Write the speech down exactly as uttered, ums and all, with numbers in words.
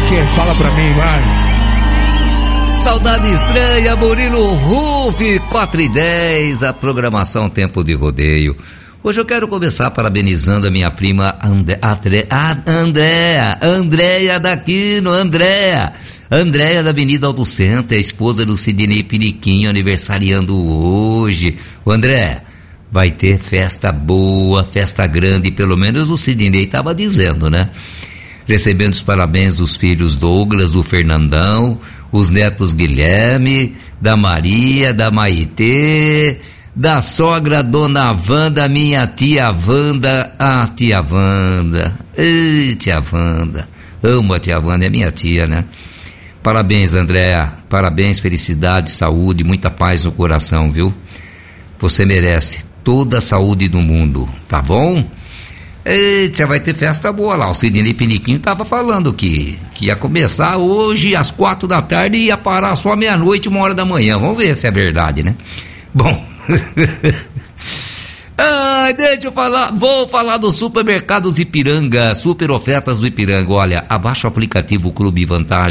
que? Fala pra mim, vai. Saudade Estranha, Murilo Ruff, quatro e dez, a programação Tempo de Rodeio. Hoje eu quero começar parabenizando a minha prima André, André, Andréa, Andréia Daquino, Andréa. Andréia da Avenida Auto Center, esposa do Sidney Piniquinho, aniversariando hoje. O André, vai ter festa boa, festa grande, pelo menos o Sidney estava dizendo, né? Recebendo os parabéns dos filhos Douglas, do Fernandão, os netos Guilherme, da Maria, da Maitê, da sogra Dona Wanda, minha tia Wanda, a tia Wanda, ei, tia Wanda, amo a tia Wanda, é minha tia, né? Parabéns, Andréa, parabéns, felicidade, saúde, muita paz no coração, viu? Você merece toda a saúde do mundo, tá bom? Eita, vai ter festa boa lá, o Sidney Piniquinho tava falando que, que ia começar hoje às quatro da tarde e ia parar só meia-noite, uma hora da manhã, vamos ver se é verdade, né? Bom... ah, deixa eu falar, vou falar do Supermercados Ipiranga, super ofertas do Ipiranga. Olha, abaixa o aplicativo Clube Vantagem